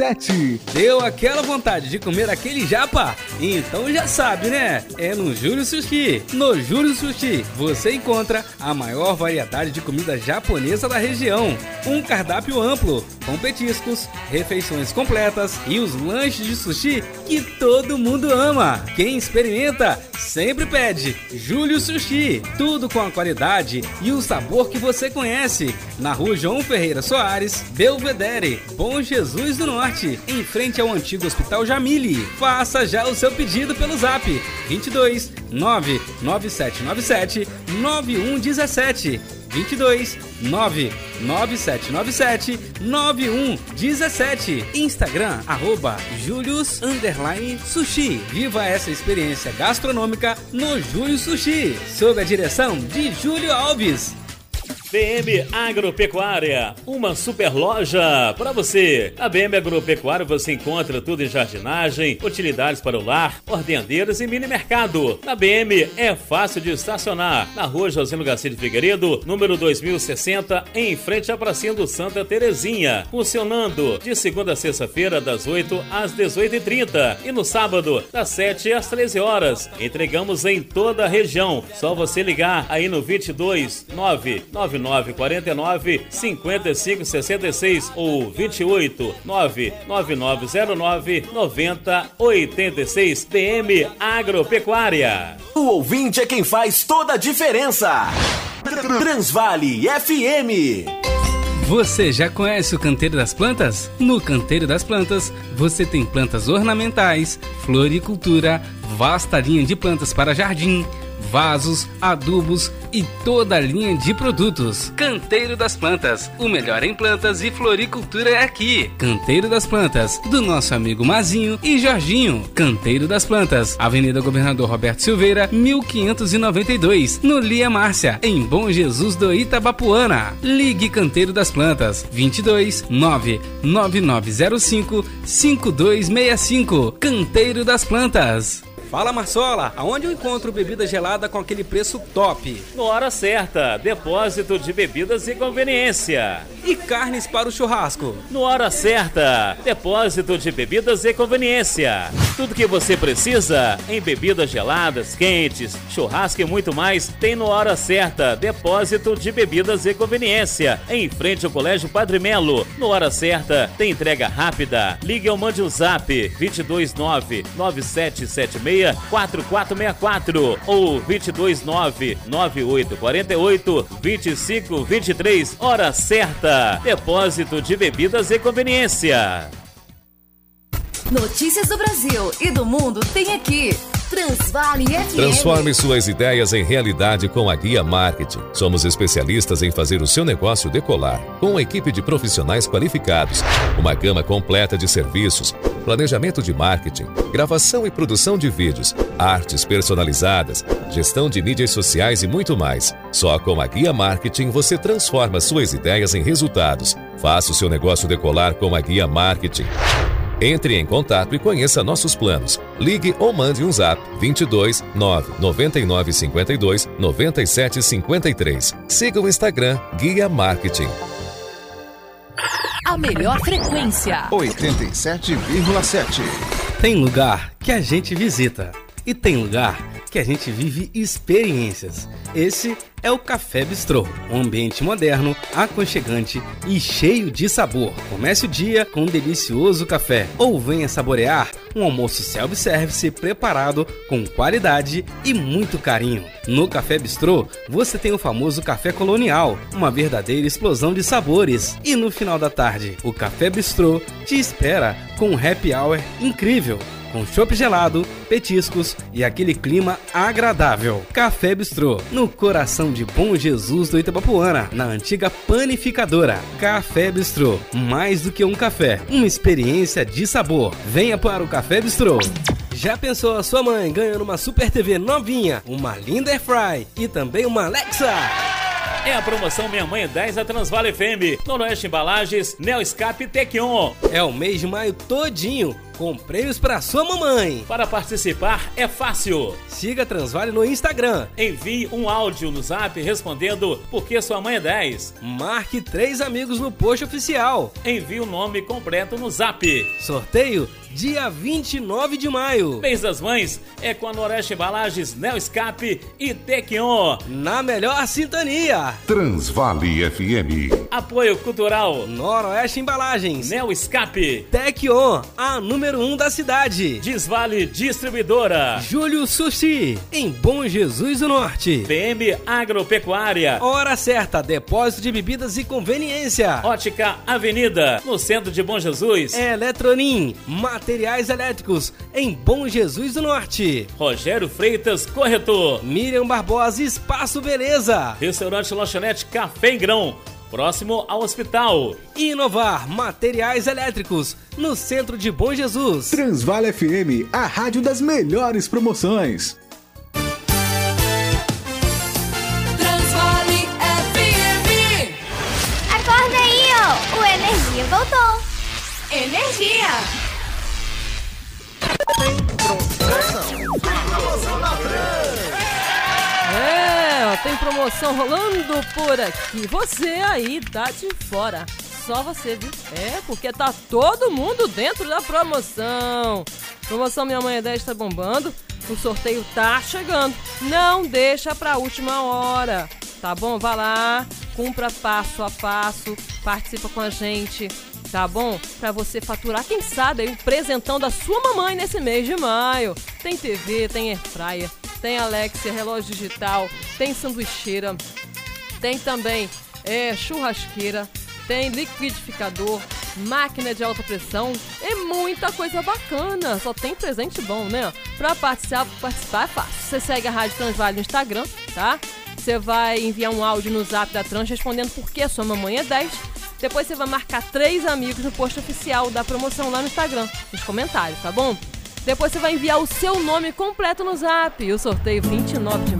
Deu aquela vontade de comer aquele japa? Então já sabe, né? É no Júlio Sushi. No Júlio Sushi você encontra a maior variedade de comida japonesa da região. Um cardápio amplo, com petiscos, refeições completas e os lanches de sushi que todo mundo ama. Quem experimenta sempre pede Júlio Sushi. Tudo com a qualidade e o sabor que você conhece. Na Rua João Ferreira Soares, Belvedere, Bom Jesus do Norte, em frente ao antigo Hospital Jamile. Faça já o seu pedido pelo zap 22 99797 9117 22 99797 9117. Instagram @Julius_Sushi. Viva essa experiência gastronômica no Júlio Sushi, sob a direção de Júlio Alves. BM Agropecuária, uma super loja para você. Na BM Agropecuária você encontra tudo em jardinagem, utilidades para o lar, hortendeiras e mini mercado. Na BM é fácil de estacionar. Na Rua Josino Garcia de Figueiredo, número 2060, em frente à pracinha do Santa Terezinha. Funcionando de segunda a sexta-feira, das 8 às 18h30 e no sábado, das 7 às 13 horas. Entregamos em toda a região. Só você ligar aí no 22 99949 5566 ou 28 99909 9086. BM Agropecuária. O ouvinte é quem faz toda a diferença. Transvale FM. Você já conhece o Canteiro das Plantas? No Canteiro das Plantas, você tem plantas ornamentais, floricultura, vasta linha de plantas para jardim, vasos, adubos e toda a linha de produtos. Canteiro das Plantas, o melhor em plantas e floricultura é aqui. Canteiro das Plantas, do nosso amigo Mazinho e Jorginho. Canteiro das Plantas, Avenida Governador Roberto Silveira, 1592, no Lia Márcia, em Bom Jesus do Itabapuana. Ligue Canteiro das Plantas, 22 99905 5265. Canteiro das Plantas. Fala, Marsola, aonde eu encontro bebida gelada com aquele preço top? No Hora Certa, depósito de bebidas e conveniência. E carnes para o churrasco? No Hora Certa, depósito de bebidas e conveniência. Tudo que você precisa em bebidas geladas, quentes, churrasco e muito mais tem no Hora Certa, depósito de bebidas e conveniência. Em frente ao Colégio Padre Melo. No Hora Certa, tem entrega rápida. Ligue ou mande um zap 2299776 4464 ou 22998482523. Hora Certa, depósito de bebidas e conveniência. Notícias do Brasil e do mundo tem aqui. Transvale FM. Transforme suas ideias em realidade com a Guia Marketing. Somos especialistas em fazer o seu negócio decolar, com uma equipe de profissionais qualificados, uma gama completa de serviços, planejamento de marketing, gravação e produção de vídeos, artes personalizadas, gestão de mídias sociais e muito mais. Só com a Guia Marketing você transforma suas ideias em resultados. Faça o seu negócio decolar com a Guia Marketing. Entre em contato e conheça nossos planos. Ligue ou mande um zap 22 999 52 97 53. Siga o Instagram Guia Marketing. A melhor frequência 87,7. Tem lugar que a gente visita e tem lugar que a gente vive experiências. Esse é o Café Bistrô, um ambiente moderno, aconchegante e cheio de sabor. Comece o dia com um delicioso café ou venha saborear um almoço self-service preparado com qualidade e muito carinho. No Café Bistrô, você tem o famoso café colonial, uma verdadeira explosão de sabores. E no final da tarde, o Café Bistrô te espera com um happy hour incrível, com chopp gelado, petiscos e aquele clima agradável. Café Bistrô, no coração de Bom Jesus do Itabapuana, na antiga panificadora. Café Bistrô, mais do que um café, uma experiência de sabor. Venha para o Café Bistrô. Já pensou a sua mãe ganhando uma Super TV novinha, uma linda Airfry e também uma Alexa? É a promoção Minha Mãe 10 da Transvale FM. Noroeste Embalagens, Neo Escape Tequion. É o mês de maio todinho, com prêmios para sua mamãe. Para participar é fácil. Siga a Transvale no Instagram. Envie um áudio no Zap respondendo por que sua mãe é 10. Marque 3 amigos no post oficial. Envie o nome completo no Zap. Sorteio dia 29 de maio. Mês das Mães é com a Noroeste Embalagens, Neo Escape e Tequion. Na melhor sintonia. Transvale FM. Apoio Cultural. Noroeste Embalagens. Neo Escape. Tequion, a número 1 da cidade. Desvale Distribuidora. Júlio Sushi, em Bom Jesus do Norte. PM Agropecuária. Hora certa, depósito de bebidas e conveniência. Ótica Avenida, no centro de Bom Jesus. Eletronim, materiais elétricos, em Bom Jesus do Norte. Rogério Freitas, corretor. Miriam Barbosa, Espaço Beleza. Restaurante Lanchonete Café em Grão, próximo ao hospital. Inovar Materiais Elétricos, no centro de Bom Jesus. Transvale FM, a rádio das melhores promoções. Transvale FM. Acorda aí, ó. O Energia voltou. Energia. Tem promoção rolando por aqui. Você aí tá de fora. Só você, viu? Porque tá todo mundo dentro da promoção. Promoção Minha Mãe é 10 tá bombando. O sorteio tá chegando. Não deixa pra última hora. Tá bom? Vá lá, cumpra passo a passo, participa com a gente. Tá bom? Pra você faturar, quem sabe, aí um presentão da sua mamãe nesse mês de maio. Tem TV, tem airfryer, tem Alexia, relógio digital, tem sanduicheira, tem também churrasqueira, tem liquidificador, máquina de alta pressão e muita coisa bacana. Só tem presente bom, né? Pra participar é fácil. Você segue a Rádio Transvale no Instagram, tá? Você vai enviar um áudio no Zap da Trans respondendo por que a sua mamãe é 10. Depois você vai marcar 3 amigos no post oficial da promoção lá no Instagram, nos comentários, tá bom? Depois você vai enviar o seu nome completo no Zap. E o sorteio 29 de maio.